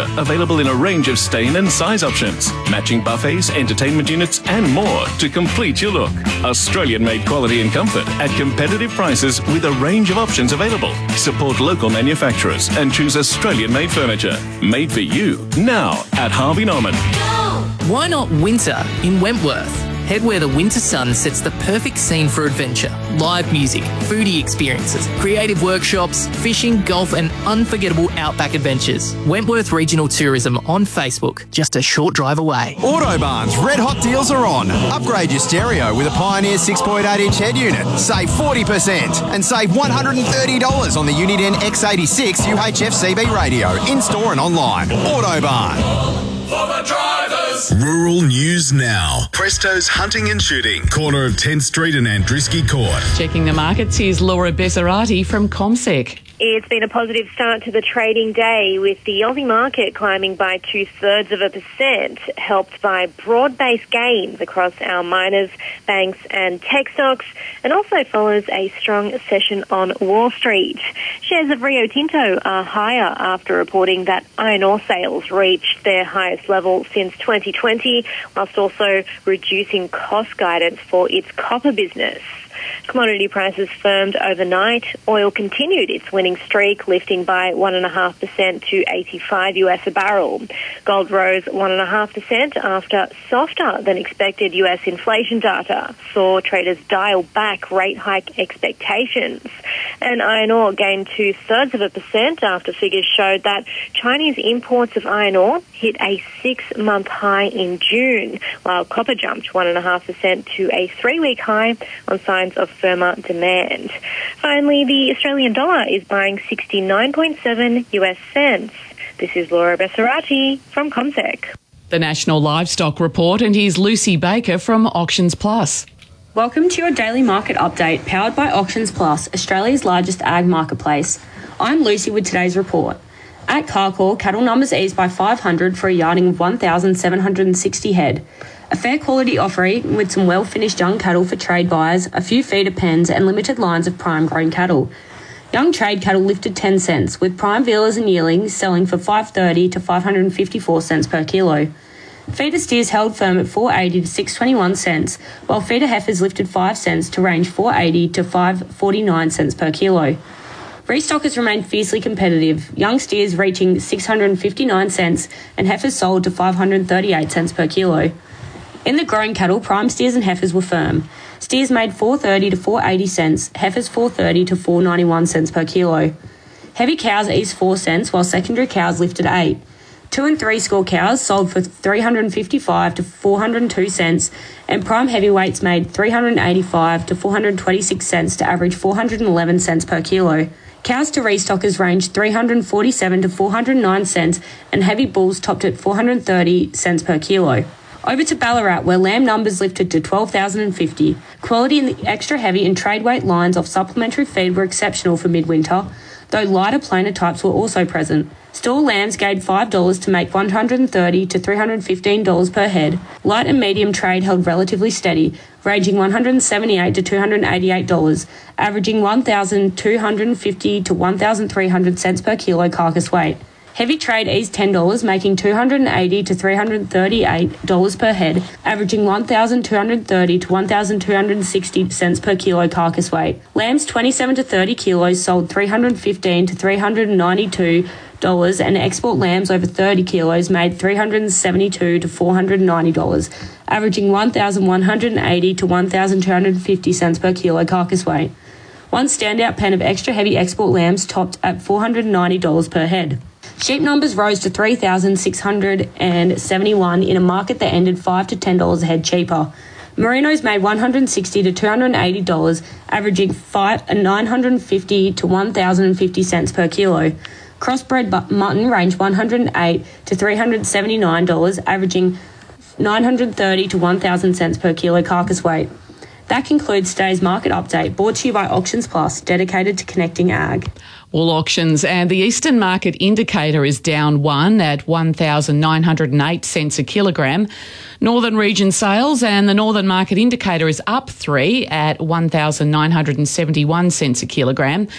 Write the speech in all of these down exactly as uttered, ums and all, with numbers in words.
furniture available in a range of stain and size options, matching buffets, entertainment units and more to complete your look. Australian-made quality and comfort at competitive prices with a range of options available. Support local manufacturers and choose Australian-made furniture. Made for you now at Harvey Norman. Why not winter in Wentworth? Head where the winter sun sets the perfect scene for adventure. Live music, foodie experiences, creative workshops, fishing, golf and unforgettable outback adventures. Wentworth Regional Tourism on Facebook, just a short drive away. Autobarn's red hot deals are on. Upgrade your stereo with a Pioneer six point eight inch head unit. Save forty percent and save one hundred thirty dollars on the Uniden X eighty-six U H F C B radio, in-store and online. Autobarn. For the drivers. Rural News Now. Presto's Hunting and Shooting, corner of tenth Street and Andrisky Court. Checking the markets, here's Laura Bessarati from CommSec. It's been a positive start to the trading day, with the Aussie market climbing by two-thirds of a percent, helped by broad-based gains across our miners, banks and tech stocks, and also follows a strong session on Wall Street. Shares of Rio Tinto are higher after reporting that iron ore sales reached their highest level since twenty twenty, whilst also reducing cost guidance for its copper business. Commodity prices firmed overnight. Oil continued its winning streak, lifting by one point five percent to eighty-five U S a barrel. Gold rose one point five percent after softer than expected U S inflation data saw traders dial back rate hike expectations. And iron ore gained two-thirds of a percent after figures showed that Chinese imports of iron ore hit a six-month high in June, while copper jumped one point five percent to a three-week high on signs of firmer demand. Finally, the Australian dollar is buying sixty-nine point seven U S cents. This is Laura Bessarati from CommSec. The National Livestock Report, and here's Lucy Baker from Auctions Plus. Welcome to your daily market update, powered by Auctions Plus, Australia's largest ag marketplace. I'm Lucy with today's report. At Carcoar, cattle numbers eased by five hundred for a yarding of one thousand seven hundred sixty head. A fair quality offering with some well-finished young cattle for trade buyers, a few feeder pens and limited lines of prime grown cattle. Young trade cattle lifted ten cents, with prime vealers and yearlings selling for five thirty to five hundred fifty-four cents per kilo. Feeder steers held firm at four eighty to six twenty-one cents, while feeder heifers lifted five cents to range four eighty to five forty-nine cents per kilo. Restockers remained fiercely competitive, young steers reaching six hundred fifty-nine cents and heifers sold to five hundred thirty-eight cents per kilo. In the growing cattle, prime steers and heifers were firm. Steers made four thirty to four eighty cents, heifers four thirty to four ninety-one cents per kilo. Heavy cows eased four cents, while secondary cows lifted eight. Two and three score cows sold for three hundred fifty-five to four hundred two cents, and prime heavyweights made three hundred eighty-five to four hundred twenty-six cents to average four hundred eleven cents per kilo. Cows to restockers ranged three hundred forty-seven to four hundred nine cents, and heavy bulls topped at four hundred thirty cents per kilo. Over to Ballarat, where lamb numbers lifted to twelve thousand fifty. Quality in the extra heavy and trade weight lines of supplementary feed were exceptional for midwinter, though lighter planer types were also present. Stall lambs gained five dollars to make one hundred thirty to three hundred fifteen dollars per head. Light and medium trade held relatively steady, ranging one hundred seventy-eight to two hundred eighty-eight dollars, averaging one thousand two hundred fifty to one thousand three hundred cents per kilo carcass weight. Heavy trade eased ten dollars, making two hundred eighty to three hundred thirty-eight dollars per head, averaging one thousand two hundred thirty to one thousand two hundred sixty cents per kilo carcass weight. Lambs twenty-seven to thirty kilos sold three hundred fifteen to three hundred ninety-two dollars, and export lambs over thirty kilos made three hundred seventy-two to four hundred ninety dollars, averaging one thousand one hundred eighty to one thousand two hundred fifty cents per kilo carcass weight. One standout pen of extra heavy export lambs topped at four hundred ninety dollars per head. Sheep numbers rose to three thousand six hundred seventy-one in a market that ended five to ten dollars a head cheaper. Merinos made one hundred sixty to two hundred eighty dollars, averaging nine hundred fifty to one thousand fifty cents per kilo. Crossbred mutton ranged one hundred eight to three hundred seventy-nine dollars, averaging nine hundred thirty to one thousand cents per kilo carcass weight. That concludes today's market update, brought to you by Auctions Plus, dedicated to connecting ag. All auctions, and the Eastern Market Indicator is down one at one thousand nine hundred eight cents a kilogram. Northern Region Sales and the Northern Market Indicator is up three at one thousand nine hundred seventy-one cents a kilogram.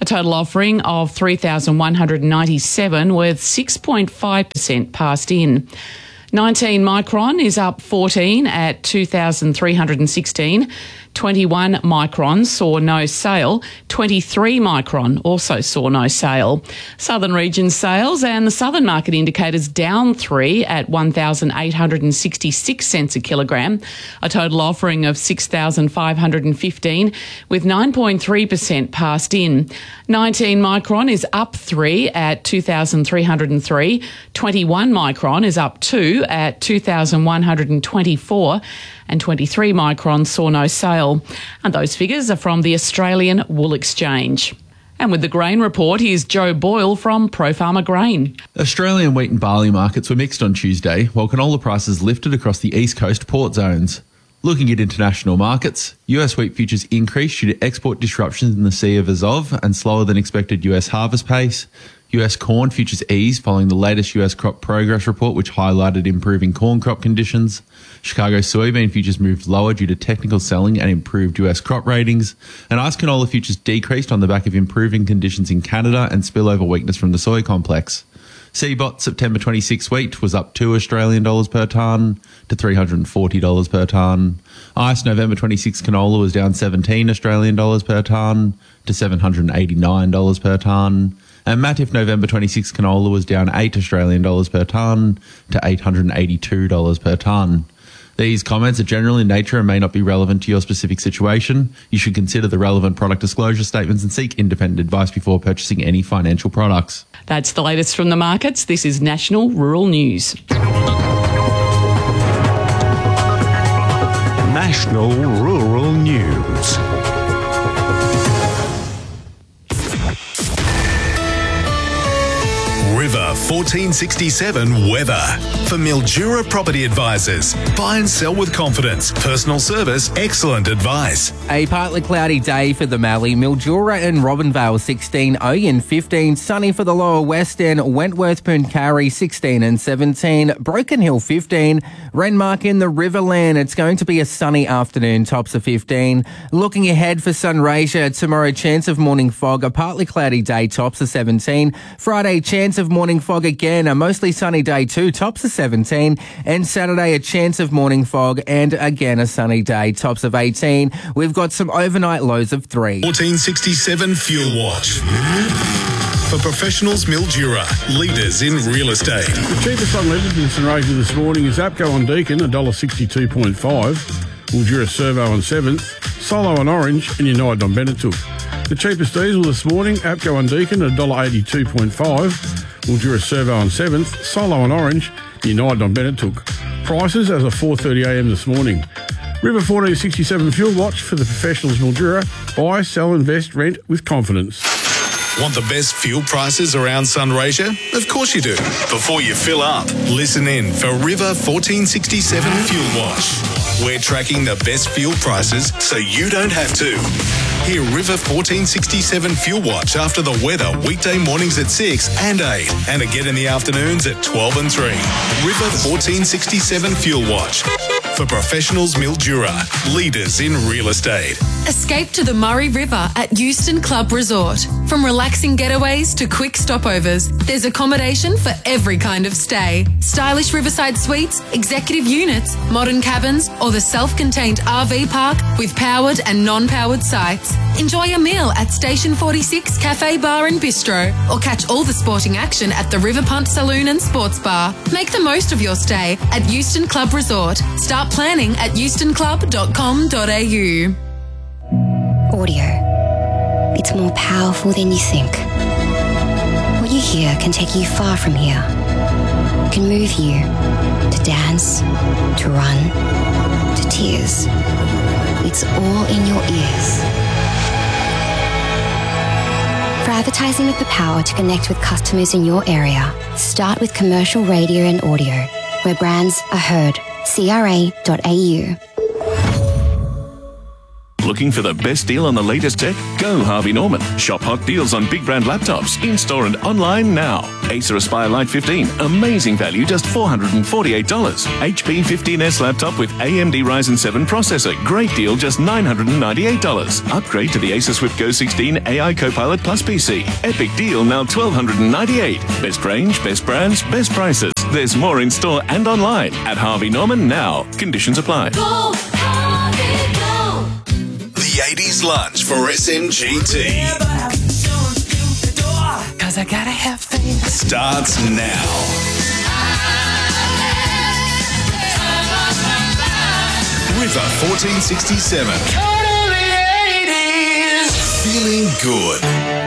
A total offering of three thousand one hundred ninety-seven, with six point five percent passed in. nineteen Micron is up fourteen at two thousand three hundred sixteen. twenty-one Micron saw no sale. twenty-three Micron also saw no sale. Southern region sales and the southern market indicators down three at one thousand eight hundred sixty-six cents a kilogram. A total offering of six thousand five hundred fifteen, with nine point three percent passed in. nineteen Micron is up three at two thousand three hundred three. twenty-one Micron is up two at two thousand one hundred twenty-four. And twenty-three Micron saw no sale. And those figures are from the Australian Wool Exchange. And with the grain report, here's Joe Boyle from Pro Farmer Grain. Australian wheat and barley markets were mixed on Tuesday, while canola prices lifted across the east coast port zones. Looking at international markets, U S wheat futures increased due to export disruptions in the Sea of Azov and slower than expected U S harvest pace. U S corn futures eased following the latest U S crop progress report, which highlighted improving corn crop conditions. Chicago soybean futures moved lower due to technical selling and improved U S crop ratings. And ice canola futures decreased on the back of improving conditions in Canada and spillover weakness from the soy complex. C B O T September twenty-six wheat was up two Australian dollars per tonne to three hundred forty dollars per tonne. I C E November twenty-six canola was down seventeen Australian dollars per tonne to seven hundred eighty-nine dollars per tonne. And Matif November twenty-six canola was down eight Australian dollars per tonne to eight hundred eighty-two dollars per tonne. These comments are general in nature and may not be relevant to your specific situation. You should consider the relevant product disclosure statements and seek independent advice before purchasing any financial products. That's the latest from the markets. This is National Rural News. National Rural News. River fourteen sixty-seven weather. For Mildura Property Advisors. Buy and sell with confidence. Personal service, excellent advice. A partly cloudy day for the Mallee, Mildura and Robinvale sixteen, Oyen fifteen, sunny for the lower west end, Wentworth, Pooncarie sixteen and seventeen, Broken Hill fifteen, Renmark in the Riverland, it's going to be a sunny afternoon, tops of fifteen. Looking ahead for Sunraysia, tomorrow chance of morning fog, a partly cloudy day, tops of seventeen. Friday chance of morning fog again, a mostly sunny day too, tops of seventeen. And Saturday a chance of morning fog and again a sunny day, tops of eighteen. We've got some overnight lows of three. fourteen sixty-seven Fuel Watch. For professionals, Mildura, leaders in real estate. The cheapest unleaded in Sunraysia this morning is APCO on Deakin, one dollar sixty-two point five. Mildura Servo on seventh. Solo on Orange and United on Benettook. The cheapest diesel this morning, APCO on Deakin, one dollar eighty-two point five. Mildura Servo on seventh. Solo on Orange, United on Benettook. Prices as of four thirty a m this morning. River fourteen sixty-seven Fuel Watch for the professionals, Mildura. Buy, sell, invest, rent with confidence. Want the best fuel prices around Sunraysia? Of course you do. Before you fill up, listen in for River fourteen sixty-seven Fuel Watch. We're tracking the best fuel prices so you don't have to. Hear River fourteen sixty-seven Fuel Watch after the weather weekday mornings at six and eight and again in the afternoons at twelve and three. River fourteen sixty-seven Fuel Watch. For professionals, Mildura, leaders in real estate. Escape to the Murray River at Euston Club Resort. From relaxing getaways to quick stopovers, there's accommodation for every kind of stay. Stylish riverside suites, executive units, modern cabins, or the self-contained R V park with powered and non-powered sites. Enjoy a meal at Station forty-six Cafe Bar and Bistro, or catch all the sporting action at the River Punt Saloon and Sports Bar. Make the most of your stay at Euston Club Resort. Start planning at euston club dot com dot a u. Audio. It's more powerful than you think. What you hear can take you far from here. It can move you to dance, to run, to tears. It's all in your ears. For advertising with the power to connect with customers in your area, start with commercial radio and audio, where brands are heard. C R A dot A U. Looking for the best deal on the latest tech? Go Harvey Norman. Shop hot deals on big brand laptops, in-store and online now. Acer Aspire Lite fifteen, amazing value, just four hundred forty-eight dollars. H P fifteen S laptop with A M D Ryzen seven processor, great deal, just nine hundred ninety-eight dollars. Upgrade to the Acer Swift Go sixteen A I Copilot Plus P C. Epic deal, now twelve ninety-eight dollars. Best range, best brands, best prices. There's more in store and online at Harvey Norman now. Conditions apply. The eighties lunch for S M G T. Cause I gotta have faith. Starts now. River fourteen sixty-seven. Feeling good.